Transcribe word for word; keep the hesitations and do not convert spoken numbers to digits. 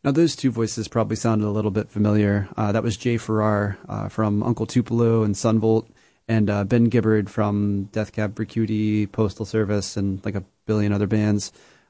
Now, those two voices probably sounded a little bit familiar. Uh, that was Jay Farrar uh, from Uncle Tupelo and Sunvolt, and uh, Ben Gibbard from Death Cab for Cutie, Postal Service, and like a billion other bands.